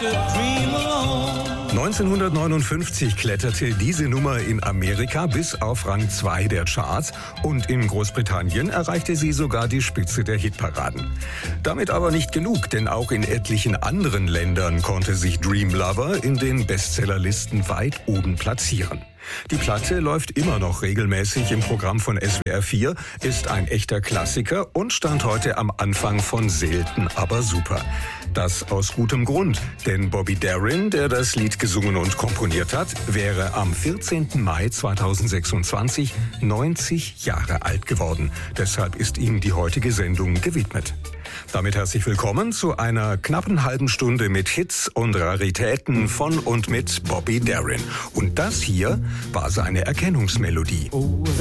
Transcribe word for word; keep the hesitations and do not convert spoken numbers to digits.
neunzehnhundertneunundfünfzig kletterte diese Nummer in Amerika bis auf Rang zwei der Charts und in Großbritannien erreichte sie sogar die Spitze der Hitparaden. Damit aber nicht genug, denn auch in etlichen anderen Ländern konnte sich Dream Lover in den Bestsellerlisten weit oben platzieren. Die Platte läuft immer noch regelmäßig im Programm von S W R vier, ist ein echter Klassiker und stand heute am Anfang von Selten, aber super. Das aus gutem Grund, denn Bobby Darin, der das Lied gesungen und komponiert hat, wäre am vierzehnten Mai zweitausendsechsundzwanzig neunzig Jahre alt geworden. Deshalb ist ihm die heutige Sendung gewidmet. Damit herzlich willkommen zu einer knappen halben Stunde mit Hits und Raritäten von und mit Bobby Darin. Und das hier war seine Erkennungsmelodie.